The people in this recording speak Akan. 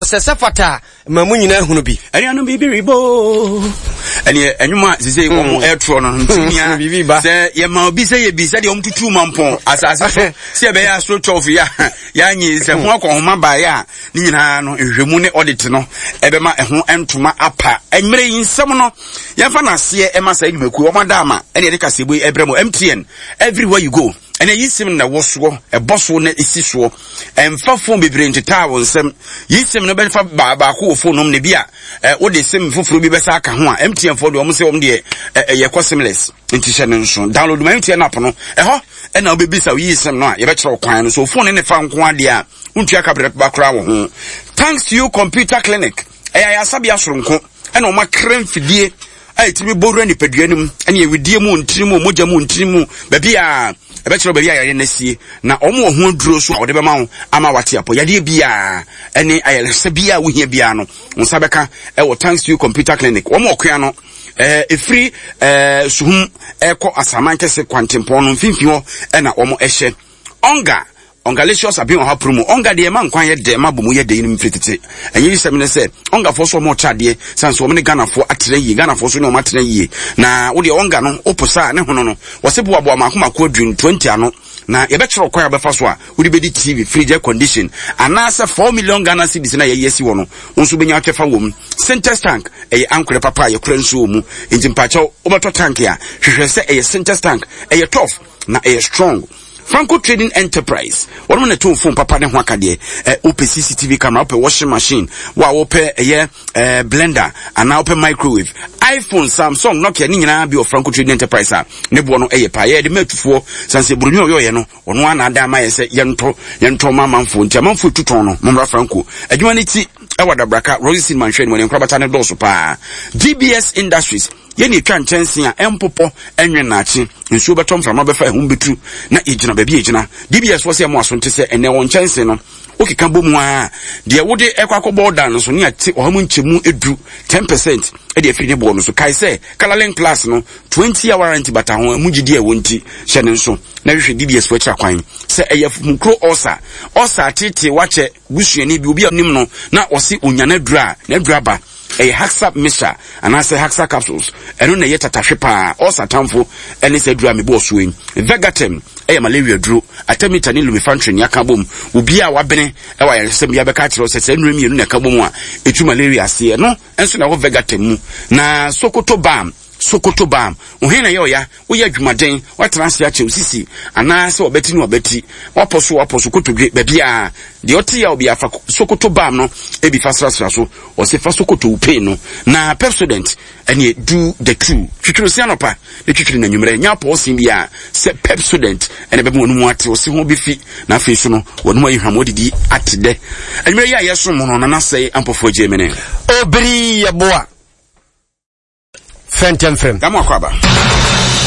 sefata mamu nyina hunu bi ene no bibi ribo ene enwuma sese wo airtro no ntinia se ye ma obi se ye bi se de omtutu mampon asase so se be ya so 12 ya nyi se ho akohoma ba ya ni nyina no ehwemu ne audit no ebe ma eho entuma apa enmere yinsem no ye fa na se e ma sa edwumaku o madama ene de kasebo ebremo MTN everywhere you go ene yisim na woso e boso na esiso emfa phone bebre ntita wonsem yisim no be fa ba ko phone nom ne bia wo de sim foforo bi be sa aka ho a MTN for de o se om de ye kosimless nti hye ne nso download my MTN app no ho e na obebisa yisim no a ye be kire kwan no so phone ne fa nko ade a untua kabre ba kra wo ho thanks to you computer clinic ya sabia soronko e na o makran fidie timi boru ni peduanum ene ewidie mu ntirimu moja mu ntirimu babi a ebechiro babi a yare nasie na omo ho duro so ode be ma wo ama wate apo yade bia ene ayelese bia wo hia bia no nsa beka wo thanks to you computer clinic omo okua no free suhum eko asaman kese kwantempo no mfimfio na omo ehye ongalicious abi on ha promo onga de man kwan ye de mabomu ye de ni mfitete enyi semene se onga fo so mo chade sanso mo ne Ghana fo atreyi Ghana fo so ne o matreyi na wo de onga no oposa ne hono no wo se boabo amakoma adwin 20 ano na ye be kire kwa be fa so a wo de be di TV fridge air condition anasa 4 million Ghana cedis na ye yesi wo no nso benya atwefa wo mu Sintex tank ankure papa ye kura nso mu nti mpacha wo beto tank ya hwehwe se Sintex tank tough na strong Franco Trading Enterprise. What on the two phone papa ne ho akade open CCTV camera, open washing machine, wa open blender and now open microwave. iPhone, Samsung, Nokia ni nyina bi o Franco Trading Enterprise a ne bo no pa ye de metufo sanse brunyo yo ye no ono ana da ma ye se yento mamanfo ntia manfo tuton no momra Franco adwuma ni ti e wada braka Royce Manhwe ne nkrabata ne doso pa DBS Industries ye ni twa nchense a empopo enwe na achi nsuo betom frama befa ehum betu na ejina ba bi ejina DBS wo se mo asonte se ene won nchense no okika bomu a de wo de ekwakobo da no so ne ati ohamu nchemu edu 10% e de afiri ne bo no so kai se Colorlink Plus no 20 hour warranty bata ho mugidi e wonti hye ne nso na hwehwe DBS wo kira kwan se eyafumkro osa tete wache busuani bi obi anim no na osi onyana dura na dura ba Haxa Misha and I say Haxa capsules and on a yet atashipa or satamfo and it's a drum boss wing Vegatem malaria drew atemita ni function yakabum ubia wabene ewa sem yabekatro se enremi nu nakabumwa etu malaria se no enso na wo Vegatem na Sokoto Bam uhena yo ya wo ya dwumaden wa transi ache osisi ana se obeti ni obeti waposo kotodwe babia de oti ya obi afa Sokoto Bam no ebi fasrasra so o se fa Sokoto upe no na Pepsodent ene do the true twitwiro se anopa de twitwiro na nwumre nya po osim bia se Pepsodent ene bebe wonu mu ate o se ho befi na afi so no wonu ayi hwamodidi atede enwere ya yeso mo no na sei ampofo jemene obri ya boa Fentem. Kama kwaba.